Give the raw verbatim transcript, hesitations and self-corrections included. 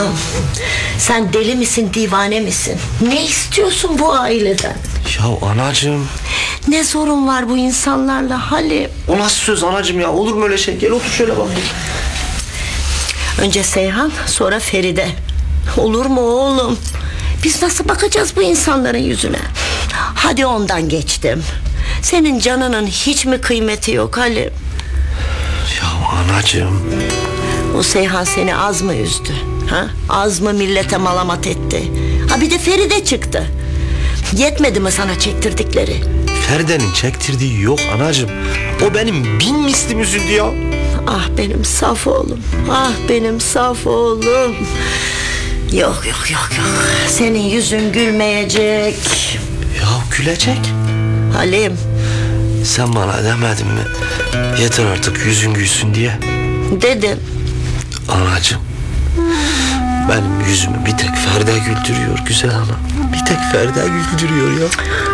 Oğlum, sen deli misin, divane misin? Ne istiyorsun bu aileden? Ya anacığım. Ne sorun var bu insanlarla Halim? O nasıl söz anacığım ya? Olur mu öyle şey? Gel otur şöyle bakayım. Önce Seyhan, sonra Feride. Olur mu oğlum? Biz nasıl bakacağız bu insanların yüzüne? Hadi ondan geçtim. Senin canının hiç mi kıymeti yok Halim? Ya anacığım. O Seyhan seni az mı üzdü? Ha? Az mı millete malamat etti? Ha bir de Feride çıktı. Yetmedi mi sana çektirdikleri? Feride'nin çektirdiği yok anacığım. O benim bin mislim üzüldü ya. Ah benim saf oğlum. Ah benim saf oğlum. Yok yok yok yok. Senin yüzün gülmeyecek. Ya gülecek. Halim. Sen bana demedin mi? Yeter artık yüzün gülsün diye. Dedim. Anacığım. Benim yüzümü bir tek Feride güldürüyor güzel ana. Bir tek Feride güldürüyor ya.